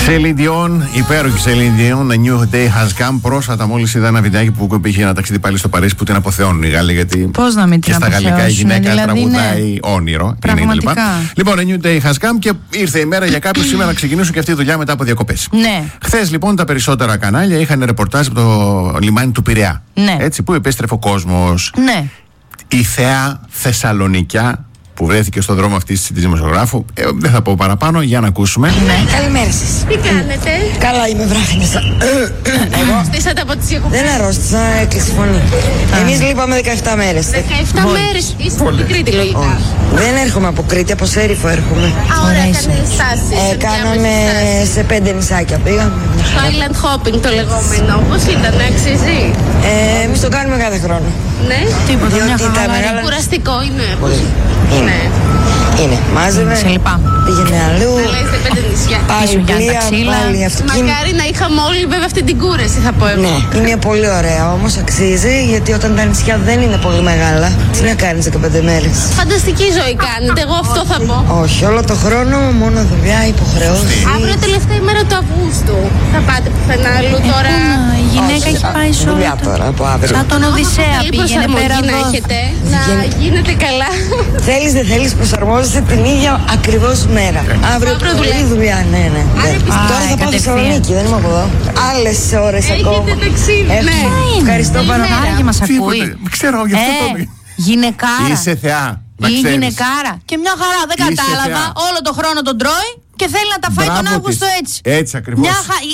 Celine Dion, υπέροχη Celine Dion, A New Day Has Come. Πρόσφατα μόλις είδα ένα βιντεάκι που είχε ένα ταξίδι πάλι στο Παρίσι που την αποθεώνουν οι Γάλλοι. Γιατί πώς να μην την και στα γαλλικά η γυναίκα δηλαδή, τραγουδάει ναι. όνειρο. Πραγματικά. Λοιπόν, A New Day Has Come και ήρθε η μέρα για κάποιους σήμερα να ξεκινήσουν και αυτή η δουλειά μετά από διακοπές. Ναι. Χθες λοιπόν τα περισσότερα κανάλια είχαν ρεπορτάζ από το λιμάνι του Πειραιά. Ναι. Έτσι, που επέστρεφε ο κόσμος. Ναι. Η θεά Θεσσαλονικιά που βρέθηκε στον δρόμο αυτής της δημοσιογράφου. Δεν θα πω παραπάνω, για να ακούσουμε. Ναι. Καλημέρα σας. Τι κάνετε? Καλά, είμαι βράχνησα. Αρρώστησατε από τις διακοπές? Δεν αρρώστησα, έκλεισε η φωνή. Εμείς λείπαμε 17 μέρες. 17 μέρες. Είστε από την Κρήτη λογικά. Δεν έρχομαι από Κρήτη, από Σέριφο έρχομαι. Ωραία, έκανε στάσεις. Κάναμε σε 5 νησάκια πήγαμε. Το island hopping το λεγόμενο. Πώς ήταν, αξίζει? Εμείς το κάνουμε κάθε χρόνο. Ναι. Τίποτα, μια Διότι τα χαρά. μεγάλα... Κουραστικό είναι. Είναι. Είναι. Μάζευε. Σε λυπάμαι. Πήγαινε αλλού. Αλλά είστε 5 νησιά. Πάλι Ήσουν για τα πλοία, ξύλα. πάλι αυτοκίνητα. Μακάρι να είχαμε όλοι βέβαια αυτή την κούραση, θα πω εγώ. Ναι, είναι πολύ ωραία, όμως αξίζει γιατί όταν τα νησιά δεν είναι πολύ μεγάλα, τι να κάνεις 15 μέρες. Φανταστική ζωή κάνετε, εγώ αυτό θα πω. Όχι, όλο το χρόνο μόνο δουλειά, υποχρεώσεις. Αύριο τελευταία ημέρα του Αυγούστου. Θα πάτε πουθενά αλλού τώρα? Η γυναίκα έχει πάει σε δουλειά όλα. τώρα από αύριο. Σαν τον Οδυσσέα Καλή πήγαινε πέρα προσαρμογή να εδώ. έχετε, να γίνετε καλά. Θέλεις δεν θέλεις προσαρμόζεσαι την ίδια ακριβώς μέρα. Αύριο πρωί δουλειά, ναι. Τώρα θα πάω στη Θεσσαλονίκη, δεν είμαι από εδώ. Άλλες ώρες ακόμα. Έχετε ταξίδι, ναι. Ευχαριστώ πάρα πολύ. Γυναικάρα και μας ακούει. Τίποτε. Ξέρω, γι' αυτό το είπα. Γυναικάρα. Είσαι θεά. Να Ή ξέρεις. γυναικάρα. Και μια χαρά δεν Είσαι κατάλαβα. θεά. Όλο το χρόνο τον τρώει και θέλει να τα φάει Μπράβο τον Αύγουστο της. έτσι. Έτσι ακριβώς.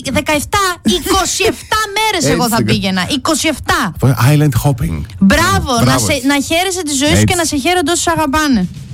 27 μέρες εγώ Έτσι θα την πήγαινα. 27. Island hopping. Μπράβο, Μπράβο. να χαίρεσαι τη ζωή σου Έτσι. και να σε χαίρονται όσοι σε αγαπάνε.